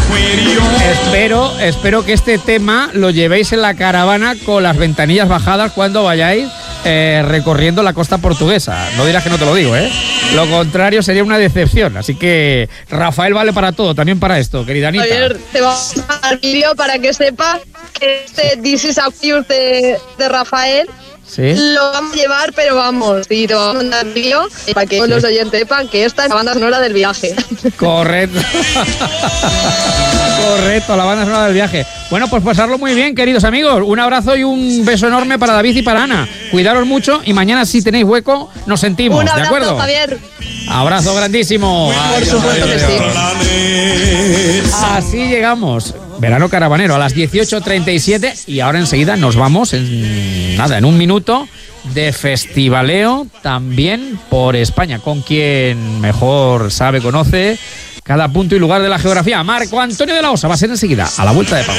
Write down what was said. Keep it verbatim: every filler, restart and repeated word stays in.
Espero, espero que este tema lo llevéis en la caravana con las ventanillas bajadas cuando vayáis eh, recorriendo la costa portuguesa. No dirás que no te lo digo, ¿eh? Lo contrario sería una decepción. Así que Rafael vale para todo, también para esto, querida Anita. Javier, te vamos a mandar el vídeo para que sepas que este This is a Fuse de, de Rafael ¿Sí? lo vamos a llevar, pero vamos, y te vamos a mandar el vídeo para que sí. los oyentes sepan que esta es la banda sonora del viaje. Correcto. Correcto, la banda sonora del viaje. Bueno, pues pasarlo muy bien, queridos amigos. Un abrazo y un beso enorme para David y para Ana. Cuidaros mucho y mañana, si tenéis hueco, nos sentimos. Un abrazo, ¿de acuerdo? Javier. Abrazo grandísimo. Por supuesto que sí. Así llegamos. Verano Caravanero a las dieciocho treinta y siete y ahora enseguida nos vamos en nada, en un minuto de festivaleo también por España, con quien mejor sabe, conoce cada punto y lugar de la geografía. Marco Antonio de la Osa va a ser enseguida, a la vuelta de pausa.